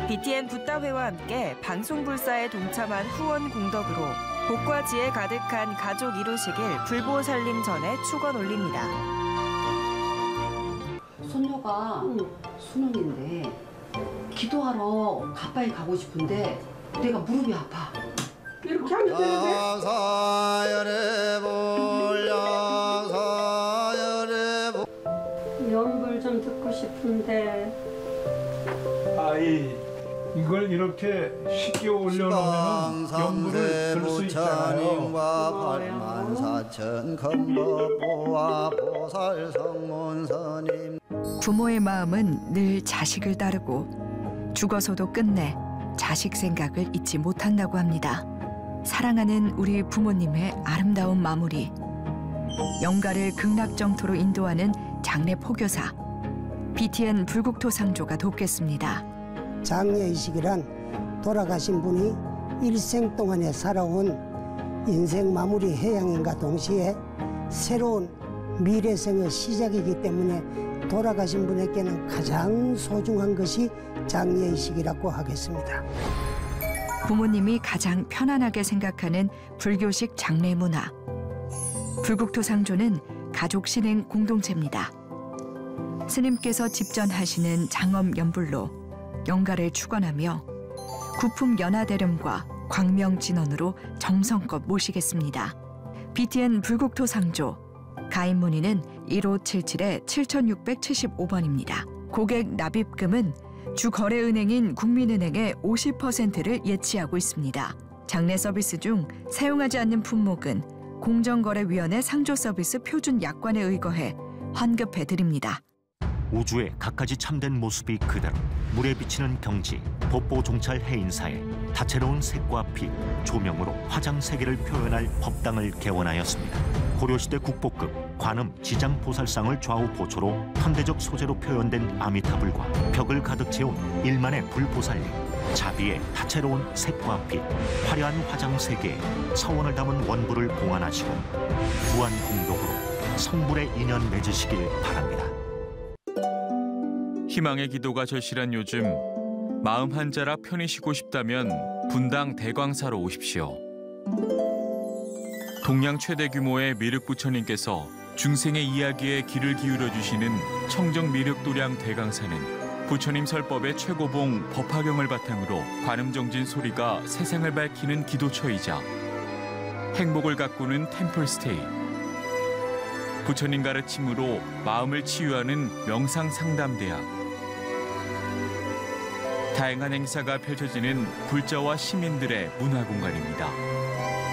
BTN 붓다회와 함께 방송불사에 동참한 후원 공덕으로 복과 지혜 가득한 가족 이루시길 불보살님 전에 축원 올립니다. 손녀가 수능인데 기도하러 가빠이 가고 싶은데 내가 무릎이 아파. 이렇게 하면 되는데. 연불 좀 듣고 싶은데. 아이, 이걸 이렇게 쉽게 올려놓으면 연불을 들 수 있잖아요. 부모의 마음은 늘 자식을 따르고 죽어서도 끝내 자식 생각을 잊지 못한다고 합니다. 사랑하는 우리 부모님의 아름다운 마무리. 영가를 극락정토로 인도하는 장례 포교사. BTN 불국토상조가 돕겠습니다. 장례의식이란 돌아가신 분이 일생 동안에 살아온 인생 마무리 해양인과 동시에 새로운 미래생의 시작이기 때문에 돌아가신 분에게는 가장 소중한 것이 장례의식이라고 하겠습니다. 부모님이 가장 편안하게 생각하는 불교식 장례 문화. 불국토상조는 가족 신행 공동체입니다. 스님께서 집전하시는 장엄 연불로 영가를 축원하며 구품 연화대름과 광명진언으로 정성껏 모시겠습니다. BTN 불국토상조 가입 문의는 1577-7675번입니다. 고객 납입금은 주거래은행인 국민은행의 50%를 예치하고 있습니다. 장례 서비스 중 사용하지 않는 품목은 공정거래위원회 상조서비스 표준 약관에 의거해 환급해드립니다. 우주의 갖가지 참된 모습이 그대로 물에 비치는 경지, 법보 종찰 해인사에 다채로운 색과 빛, 조명으로 화장 세계를 표현할 법당을 개원하였습니다. 고려시대 국보급 관음 지장보살상을 좌우 보초로 현대적 소재로 표현된 아미타불과 벽을 가득 채운 일만의 불보살님, 자비의 다채로운 색과 빛, 화려한 화장 세계에 서원을 담은 원부를 봉안하시고 무한 공덕으로 성불의 인연 맺으시길 바랍니다. 희망의 기도가 절실한 요즘, 마음 한자라 편히 쉬고 싶다면 분당 대광사로 오십시오. 동양 최대 규모의 미륵부처님께서 중생의 이야기에 귀를 기울여 주시는 청정미륵도량 대광사는 부처님 설법의 최고봉 법화경을 바탕으로 관음정진 소리가 세상을 밝히는 기도처이자 행복을 가꾸는 템플스테이, 부처님 가르침으로 마음을 치유하는 명상상담대학, 다양한 행사가 펼쳐지는 불자와 시민들의 문화공간입니다.